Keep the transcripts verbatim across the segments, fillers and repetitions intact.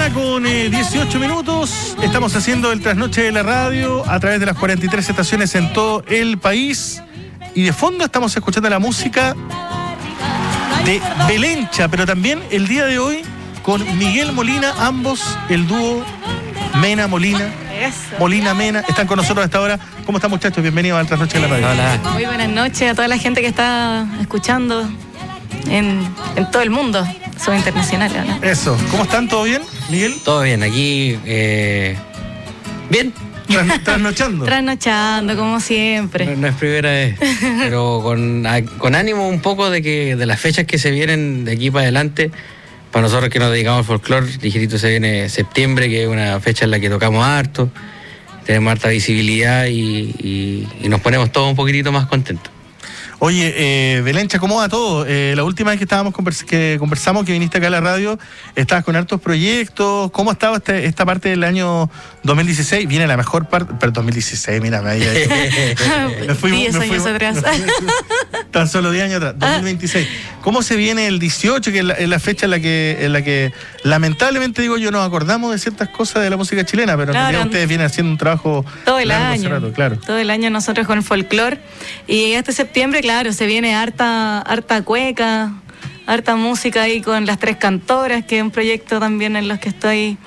mañana con eh, dieciocho minutos. Estamos haciendo el trasnoche de la radio a través de las cuarenta y tres estaciones en todo el país. Y de fondo estamos escuchando la música de Belencha, pero también el día de hoy con Miguel Molina, ambos el dúo Mena Molina. Eso. Molina Mena, están con nosotros hasta ahora. ¿Cómo están, muchachos? Bienvenidos al trasnoche de la radio. Hola. Muy buenas noches a toda la gente que está escuchando en, en todo el mundo. Soy internacional, ¿no? Eso. ¿Cómo están? ¿Todo bien, Miguel? Todo bien, aquí eh, bien. Tras, trasnochando. Trasnochando, como siempre. No, no es primera vez, pero con, a, con ánimo un poco de que de las fechas que se vienen de aquí para adelante. Para nosotros que nos dedicamos al folclore, ligerito se viene septiembre, que es una fecha en la que tocamos harto, tenemos harta visibilidad y, y, y nos ponemos todos un poquitito más contentos. Oye, eh, Belencha, ¿cómo va todo? Eh, la última vez que estábamos convers- que conversamos, que viniste acá a la radio, estabas con hartos proyectos. ¿Cómo ha estado este, esta parte del año dos mil dieciséis? Viene la mejor parte, pero dos mil dieciséis, mira, me había ido. Me fui- Diez me fui- años atrás. Tan solo diez años atrás, dos mil veintiséis. ¿Cómo se viene el dieciocho, que es la, es la fecha en la que en la que lamentablemente, digo yo, nos acordamos de ciertas cosas de la música chilena, pero en Claro. realidad ustedes vienen haciendo un trabajo Todo el largo hace año. rato, claro. Todo el año nosotros con folclore. Y este septiembre, claro, se viene harta, harta cueca, harta música ahí con las tres cantoras, que es un proyecto también en los que estoy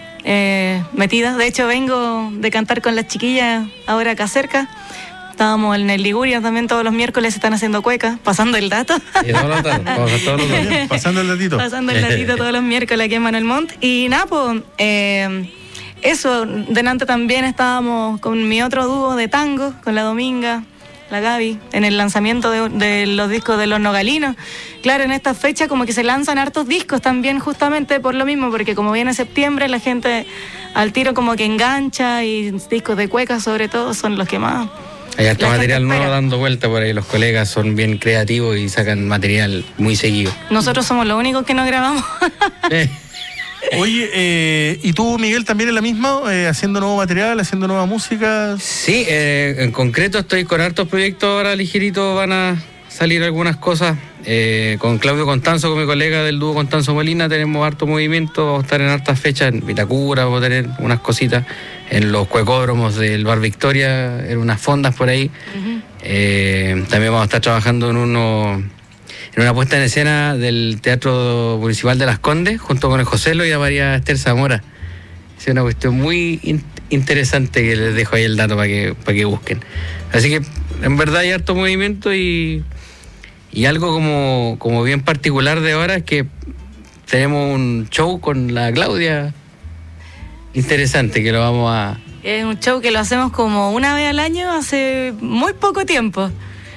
eh, metida. De hecho, vengo de cantar con las chiquillas ahora acá cerca. Estábamos en el Liguria también, todos los miércoles están haciendo cueca, pasando el dato. Y todos los datos, todos, todos los datos. Bien, pasando el datito. Pasando el datito todos los miércoles aquí en Manuel Montt. Y nada, pues, eh, eso, delante también estábamos con mi otro dúo de tango, con la Dominga, la Gaby, en el lanzamiento de, de los discos de Los Nogalinos. Claro, en esta fecha como que se lanzan hartos discos también, justamente por lo mismo, porque como viene septiembre, la gente al tiro como que engancha, y discos de cueca sobre todo son los que más... Hay harto La material gente nuevo espera. dando vuelta por ahí, los colegas son bien creativos y sacan material muy seguido. Nosotros somos los únicos que no grabamos. Eh, Oye, eh, ¿y tú, Miguel, también en la misma, eh, haciendo nuevo material, haciendo nueva música? Sí, eh, en concreto estoy con hartos proyectos ahora, ligerito van a salir algunas cosas. Eh, con Claudio Constanzo, con mi colega del dúo Constanzo Molina, tenemos harto movimiento, vamos a estar en hartas fechas, en Vitacura, vamos a tener unas cositas, en los cuecódromos del Bar Victoria, en unas fondas por ahí. Uh-huh. Eh, también vamos a estar trabajando en uno en una puesta en escena del Teatro Municipal de Las Condes, junto con el Joselo y a María Esther Zamora. Es una cuestión muy in- interesante que les dejo ahí el dato para que, para que busquen. Así que en verdad hay harto movimiento y, y algo como, como bien particular de ahora es que tenemos un show con la Claudia interesante que lo vamos a... Es un show que lo hacemos como una vez al año hace muy poco tiempo.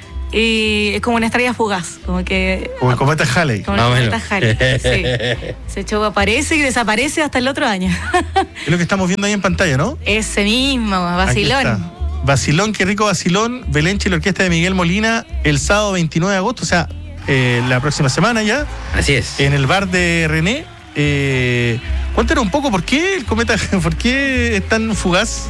Y es como una estrella fugaz, como que... Como el cometa Halley. Como Más o el menos. cometa Halley, sí. Ese show aparece y desaparece hasta el otro año. Es lo que estamos viendo ahí en pantalla, ¿no? Ese mismo, Aquí está. vacilón. Vacilón, qué rico vacilón. Belencha y la orquesta de Miguel Molina el sábado veintinueve de agosto, o sea, eh, la próxima semana ya, Así es. en el bar de René. Eh, cuéntanos un poco por qué el cometa, por qué es tan fugaz.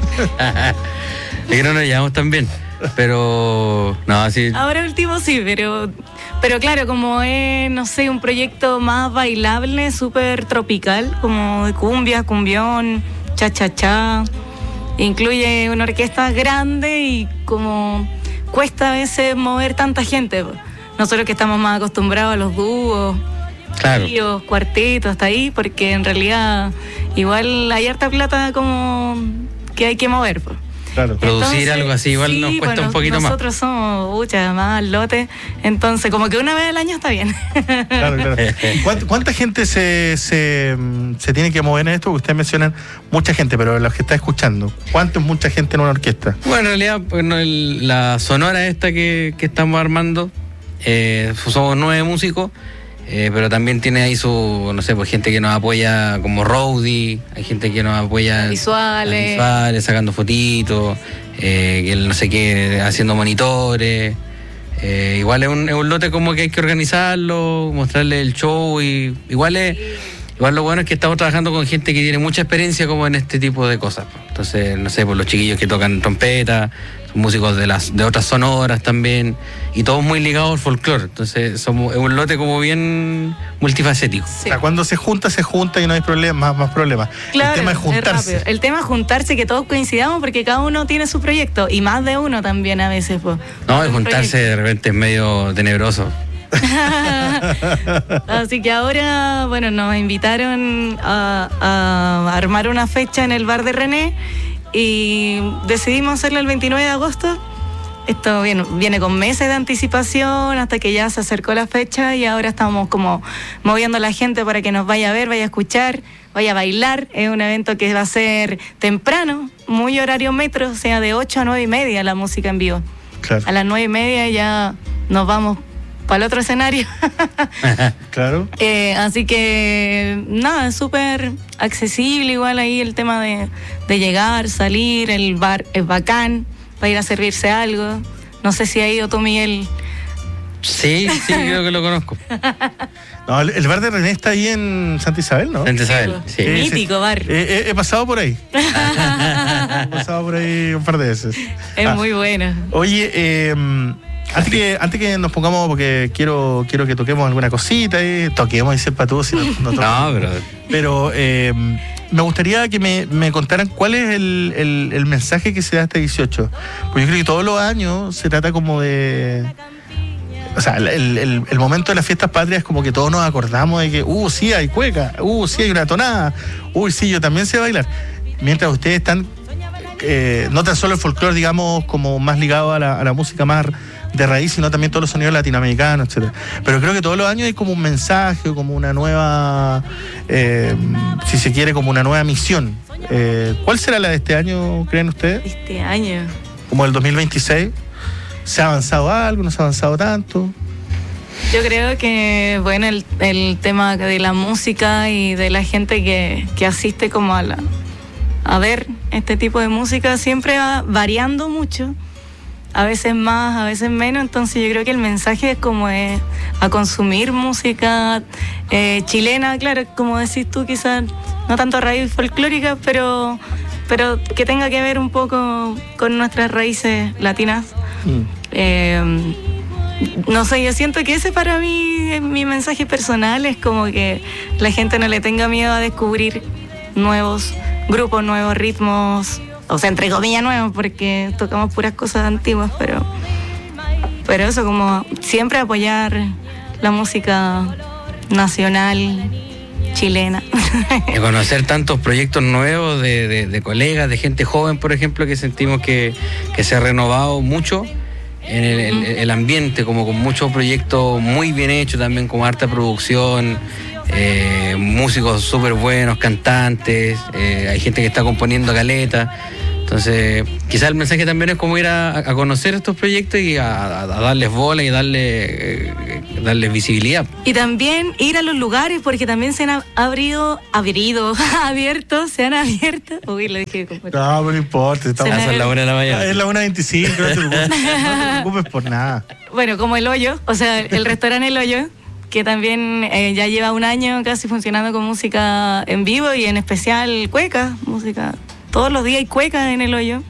Es que no nos llevamos tan bien. Pero, no, así... Ahora último sí, pero, pero claro, como es, no sé, un proyecto más bailable, súper tropical, como de cumbia, cumbión, cha-cha-cha. Incluye una orquesta grande y como cuesta a veces mover tanta gente. Nosotros que estamos más acostumbrados a los dúos, Claro. tríos, cuartetos, hasta ahí, porque en realidad igual hay harta plata como que hay que mover. Pues. Claro. Producir Entonces, algo así igual sí, nos cuesta bueno, un poquito más. Nosotros somos muchas más lote, entonces como que una vez al año está bien. Claro, claro. ¿Cuánta, cuánta gente se, se, se tiene que mover en esto? Ustedes mencionan mucha gente, pero los que está escuchando, ¿cuánto es mucha gente en una orquesta? Bueno, en realidad, bueno, el- la sonora esta que, que estamos armando, eh, somos nueve músicos, eh, pero también tiene ahí su, no sé, pues gente que nos apoya como roadie, hay gente que nos apoya Visuales. las visuales, sacando fotitos, eh, que no sé qué, haciendo monitores. Eh, igual es un, es un lote como que hay que organizarlo, mostrarle el show y igual es, igual lo bueno es que estamos trabajando con gente que tiene mucha experiencia como en este tipo de cosas. Entonces, no sé, por los chiquillos que tocan trompeta, músicos de las de otras sonoras también, y todos muy ligados al folclore. Entonces somos, es un lote como bien multifacético. Sí. O sea, cuando se junta, se junta y no hay problema, más, más problemas. Claro, el tema es juntarse. rápido. El tema es juntarse, que todos coincidamos, porque cada uno tiene su proyecto, y más de uno también a veces. Pues, no, y juntarse de repente es medio tenebroso. Así que ahora, bueno, nos invitaron a, a armar una fecha en el bar de René y decidimos hacerla el veintinueve de agosto. Esto viene, viene con meses de anticipación hasta que ya se acercó la fecha y ahora estamos como moviendo a la gente para que nos vaya a ver, vaya a escuchar, vaya a bailar. Es un evento que va a ser temprano, muy horario metro, o sea, de ocho a nueve y media la música en vivo. Claro. A las nueve y media ya nos vamos para el otro escenario. Claro. Eh, así que nada, es súper accesible igual ahí el tema de, de llegar, salir, el bar es bacán para ir a servirse algo. No sé si ha ido tú, Miguel. Sí, sí, creo que lo conozco. No, el, el bar de René está ahí en Santa Isabel, ¿no? Santa Isabel, sí. Sí, Mítico sí. bar. Eh, he, he pasado por ahí. He pasado por ahí un par de veces. Es Ah, muy buena. Oye, eh, antes que antes que nos pongamos, porque quiero quiero que toquemos alguna cosita, eh, toquemos, dice para tú, si no, no, No, pero pero eh, me gustaría que me, me contaran cuál es el, el, el mensaje que se da este dieciocho. Pues yo creo que todos los años se trata como de... O sea, el, el, el momento de las fiestas patrias es como que todos nos acordamos de que, uh, sí, hay cueca, uh, sí, hay una tonada, uy, sí, yo también sé bailar. Mientras ustedes están, eh, no tan solo el folclore, digamos, como más ligado a la, a la música más de raíz, sino también todos los sonidos latinoamericanos, etcétera. Pero creo que todos los años hay como un mensaje, como una nueva, eh, si se quiere, como una nueva misión. Eh, ¿Cuál será la de este año, creen ustedes? Este año. Como el dos mil veintiséis. ¿Se ha avanzado algo? ¿No se ha avanzado tanto? Yo creo que, bueno, el, el tema de la música y de la gente que, que asiste como a, la, a ver este tipo de música siempre va variando mucho. A veces más, a veces menos. Entonces yo creo que el mensaje es como es a consumir música eh, chilena, claro, como decís tú, quizás no tanto raíz folclórica, pero, pero que tenga que ver un poco con nuestras raíces latinas. Mm. Eh, no sé, yo siento que ese para mí es mi mensaje personal, es como que la gente no le tenga miedo a descubrir nuevos grupos, nuevos ritmos, o sea, entre comillas nuevos, porque tocamos puras cosas antiguas, pero pero eso, como siempre apoyar la música nacional chilena. de conocer tantos proyectos nuevos de, de, de colegas, de gente joven, por ejemplo, que sentimos que, que se ha renovado mucho en el, el, el ambiente, como con muchos proyectos muy bien hechos también, con harta producción, eh, músicos súper buenos, cantantes, eh, hay gente que está componiendo caleta. Entonces, quizás el mensaje también es como ir a, a conocer estos proyectos y a, a darles bola y darle, eh, darles visibilidad. Y también ir a los lugares, porque también se han abrido, abrido, abierto, se han abierto. Uy, lo dije como... No, pero no importa. Estamos... Ah, son las una de la mañana. Es la una veinticinco, no te preocupes, no te preocupes por nada. Bueno, como El Hoyo, o sea, el restaurante El Hoyo, que también eh, ya lleva un año casi funcionando con música en vivo y en especial cueca, música... Todos los días hay cueca en El Hoyo.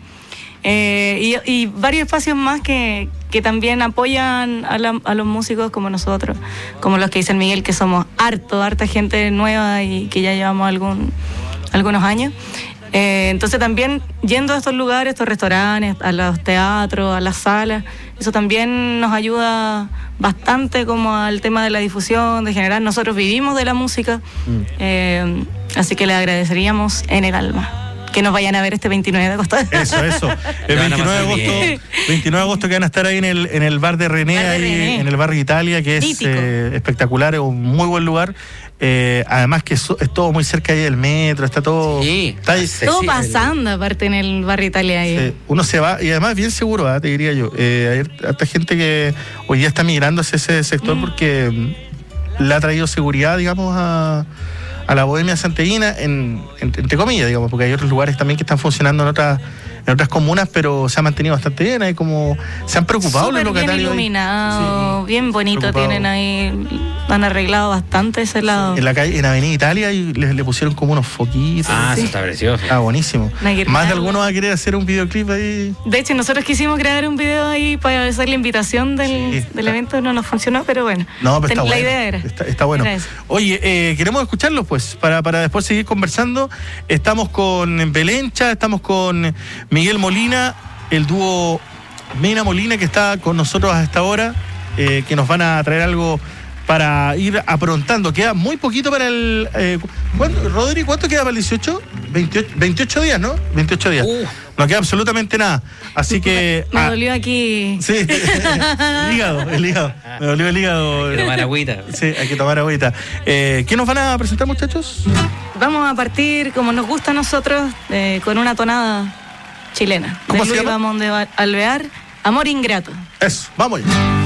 Eh, y, y varios espacios más que, que también apoyan a, la, a los músicos como nosotros, como los que dice el Miguel, que somos harto, harta gente nueva y que ya llevamos algún, algunos años. Eh, entonces también yendo a estos lugares, estos restaurantes, a los teatros, a las salas, eso también nos ayuda bastante como al tema de la difusión, de generar. Nosotros vivimos de la música, mm. eh, así que le agradeceríamos en el alma que nos vayan a ver este veintinueve de agosto. Eso, eso. El veintinueve de agosto, veintinueve de agosto que van a estar ahí en el, en el bar de René, bar de ahí René. En el barrio Italia, que es eh, espectacular, es un muy buen lugar. Eh, además que es, es todo muy cerca ahí del metro, está todo... Sí, está ahí, todo sí, pasando el... aparte en el barrio Italia ahí. Sí, uno se va, y además bien seguro, ¿eh? Te diría yo. Eh, hay harta gente que hoy día está migrando hacia ese sector mm. porque le ha traído seguridad, digamos, a... a la bohemia santiaguina, en, en, entre comillas, digamos, porque hay otros lugares también que están funcionando en otras en otras comunas, pero se ha mantenido bastante bien. Hay como se han preocupado Súper los locatarios. bien iluminado, sí, bien bonito tienen ahí, han arreglado bastante ese lado. En la calle, en Avenida Italia, y le, le pusieron como unos foquitos. Ah, sí. Eso está precioso. Ah, buenísimo. Más de alguno va a querer hacer un videoclip ahí. De hecho, nosotros quisimos grabar un video ahí para hacer la invitación del, Sí, del evento, no nos funcionó, pero bueno. No, pero está la bueno. idea era. Está, está bueno. Era Oye, eh, queremos escucharlos, pues, para, para después seguir conversando. Estamos con Belencha, estamos con Miguel Molina, el dúo Mena Molina, que está con nosotros a esta hora, eh, que nos van a traer algo para ir aprontando. Queda muy poquito para el... Eh, ¿cuánto, Rodri, ¿cuánto queda para el dieciocho? veintiocho, veintiocho días, ¿no? veintiocho días. Uh. No queda absolutamente nada. Así que... Me ah, dolió aquí... Sí, el hígado, el hígado. Me dolió el hígado. Hay que tomar agüita. Sí, hay que tomar agüita. Eh, ¿Qué nos van a presentar, muchachos? Vamos a partir, como nos gusta a nosotros, eh, con una tonada chilena. ¿Cómo de se Luis llama? Bamón de Alvear, Amor Ingrato. Eso, vamos ya.